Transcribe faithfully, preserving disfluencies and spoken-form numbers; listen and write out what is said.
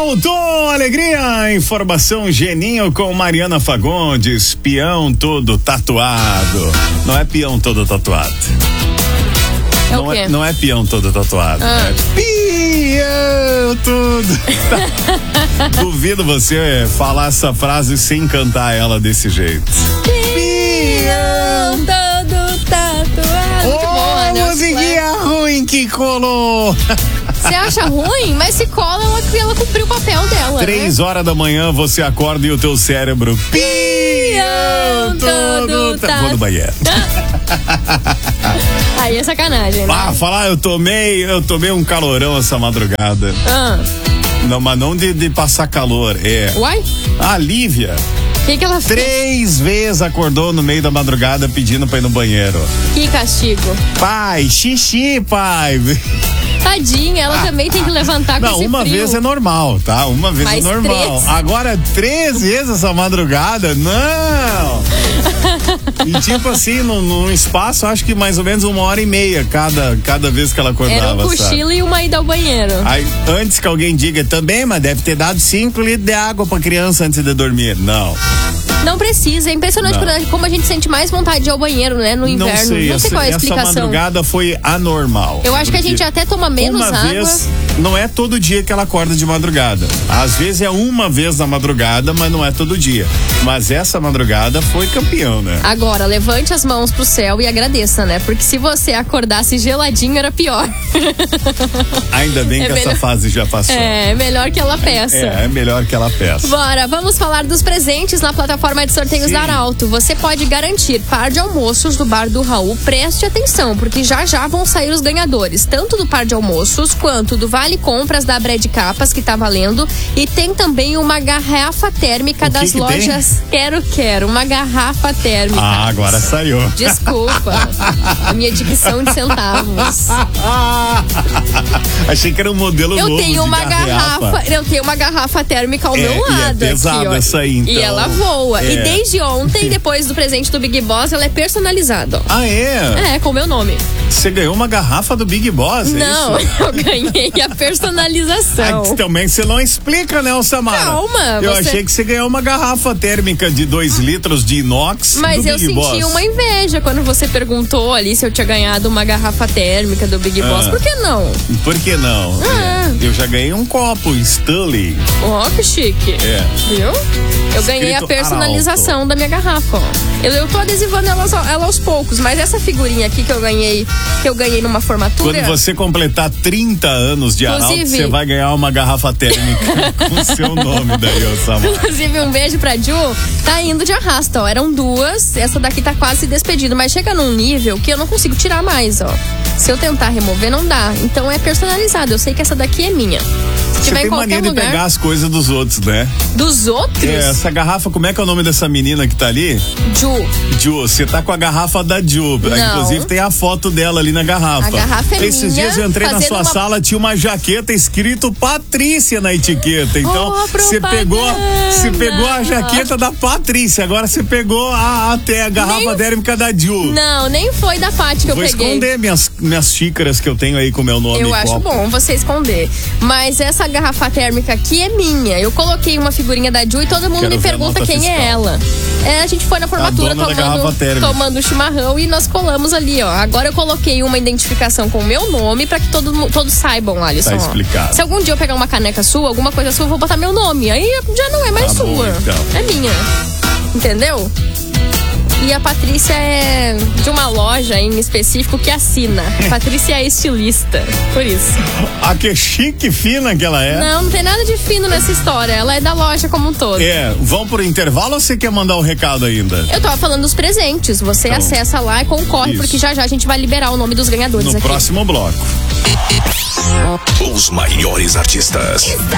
Voltou, alegria, informação Geninho com Mariana Fagundes, peão todo tatuado. Não é peão todo tatuado. É não, o quê? É, não é peão todo tatuado. Ah. É peão todo. Duvido você falar essa frase sem cantar ela desse jeito. Peão todo tatuado. Muito boa, né? Ô, musiquinha ruim que colou. Você acha ruim? Mas se cola, ela, ela cumpriu o papel dela. Três né? horas da manhã você acorda e o teu cérebro peão todo tá- tá... Vou no banheiro. Aí é sacanagem, né? Ah, falar, eu tomei, eu tomei um calorão essa madrugada. Ah. Não, mas não de, de passar calor, é. Uai? A Lívia, O que, que ela fez? três vezes acordou no meio da madrugada pedindo pra ir no banheiro. Que castigo. Pai, xixi, pai. Tadinha, ela também tem que levantar com Não, esse uma frio. vez é normal, tá? Uma vez Mas é normal. três? Agora, três vezes essa madrugada? Não! E tipo assim, num, num espaço, acho que mais ou menos uma hora e meia cada, cada vez que ela acordava. Era um sabe? cochilo e uma ida ao banheiro. Aí, antes que alguém diga também, mas deve ter dado cinco litros de água pra criança antes de dormir. Não. Não precisa, é impressionante Não. quando- como a gente sente mais vontade de ir ao banheiro, né? No inverno. Não sei, não sei essa, qual é a essa explicação. madrugada foi anormal. Eu acho que a gente até toma menos uma água. vez, não é todo dia que ela acorda de madrugada. Às vezes é uma vez na madrugada, mas não é todo dia. Mas essa madrugada foi campeão, né? Agora, levante as mãos pro céu e agradeça, né? Porque se você acordasse geladinho, era pior. Ainda bem É que melhor- essa fase já passou. É, melhor que ela peça. É, é melhor que ela peça. Bora, vamos falar dos presentes na plataforma de sorteios Sim. da Arauto. Você pode garantir par de almoços do Bar do Raul. Preste atenção, porque já já vão sair os ganhadores, tanto do par de almoços quanto do Vale Compras da Brad Capas, que tá valendo. E tem também uma garrafa térmica O que das que lojas Quero Quero. Uma garrafa térmica. Ah, agora saiu. Desculpa, a minha dicção de centavos. Achei que era um modelo Eu novo tenho de uma garrafa. garrafa, eu tenho uma garrafa térmica ao É, meu e é lado. pesada aqui, ó. essa aí, então. E ela voa. É. E desde ontem, depois do presente do Big Boss, ela é personalizada, ó. Ah, é? É, com o meu nome. Você ganhou uma garrafa do Big Boss, é Não, isso? eu ganhei a personalização. Ah, também você não explica, né, Samara? Calma, Eu você- achei que você ganhou uma garrafa térmica de dois litros de inox Mas do eu Big senti Boss. uma inveja quando você perguntou ali se eu tinha ganhado uma garrafa térmica do Big Boss. Ah. Por que não? Por que não? Ah. É, eu já ganhei um copo Stanley. Ó, que chique. É. Viu? Eu ganhei a Escrito personalização Arauto. da minha garrafa, ó. Eu, eu tô adesivando ela, aos- ela aos poucos, mas essa figurinha aqui que eu ganhei, que eu ganhei numa formatura. Quando você completar trinta anos de Arauto, Inclusive- você vai ganhar uma garrafa térmica com seu nome daí, ô Samara. Inclusive, um beijo pra Ju. Tá indo de arrasta, ó. Eram duas, essa daqui tá quase se despedindo, mas chega num nível que eu não consigo tirar mais, ó. Se eu tentar remover, não dá. Então é personalizado. Eu sei que essa daqui é minha. Se Você tiver em tem qualquer mania de lugar. pegar as coisas dos outros, né? Dos outros? É, essa garrafa, como é que é o nome dessa menina que tá ali? Ju. Ju, você tá com a garrafa da Ju. Não. Inclusive tem a foto dela ali na garrafa. A garrafa é Esses minha, dias eu entrei na fazendo sua uma- sala, tinha uma jaqueta escrito Patrícia na etiqueta. Então, Oh, você pegou, propaganda. você pegou a jaqueta da Patrícia, agora você pegou a, até a garrafa Nem- térmica da Ju. Não, nem foi da Paty que eu Vou peguei. esconder minhas, minhas xícaras que eu tenho aí com meu nome Eu e acho copo. bom você esconder. Mas essa garrafa térmica aqui é minha. Eu coloquei uma figurinha da Ju e todo mundo Quero me ver a pergunta nota quem fiscal. é ela. É, a gente foi na formatura dona da garrafa tomando, térmica. tomando chimarrão e nós colamos ali, ó. Agora eu coloquei uma identificação com o meu nome pra que todo, mu- todos saibam, Alisson. Tá ó. explicado. Se algum dia eu pegar uma caneca sua, alguma coisa sua, eu vou botar meu nome. Aí já não é mais Tá bom, sua. então. É minha. Entendeu? E a Patrícia é de uma loja em específico que assina. A Patrícia é estilista, por isso. Ah, que chique fina que ela é. Não, não tem nada de fino nessa história. Ela é da loja como um todo. É, vão pro intervalo ou você quer mandar o recado ainda? Eu tava falando dos presentes. Você Então, acessa lá e concorre, isso. porque já já a gente vai liberar o nome dos ganhadores No aqui. próximo bloco. Os maiores artistas.